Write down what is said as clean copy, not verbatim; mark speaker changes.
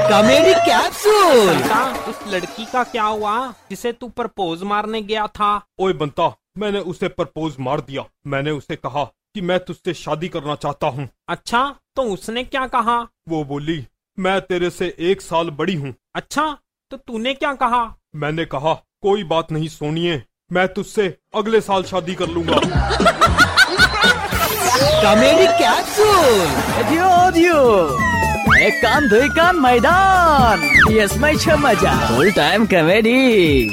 Speaker 1: Comedy capsule.
Speaker 2: उस लड़की का क्या हुआ जिसे तू प्रपोज मारने गया था?
Speaker 3: ओए बंता, मैंने उसे प्रपोज मार दिया। मैंने उसे कहा कि मैं तुझसे शादी करना चाहता हूँ।
Speaker 2: अच्छा, तो उसने क्या कहा?
Speaker 3: वो बोली मैं तेरे से 1 साल बड़ी हूँ।
Speaker 2: अच्छा, तो तूने क्या कहा?
Speaker 3: मैंने कहा कोई बात नहीं सोनिए, मैं तुझसे अगले साल शादी कर लूंगा।
Speaker 1: Comedy capsule.
Speaker 4: एक कान दुई कान मैदान, यसमै छ मजा, फुल टाइम कमेडी।